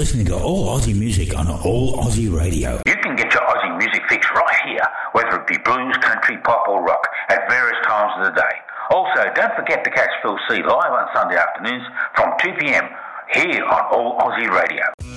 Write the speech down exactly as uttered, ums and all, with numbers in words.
listening to All Aussie Music on All Aussie Radio. You can get your Aussie music fix right here, whether it be blues, country, pop or rock, at various times of the day. Also, don't forget to catch Phil C live on Sunday afternoons from two p.m. here on All Aussie Radio.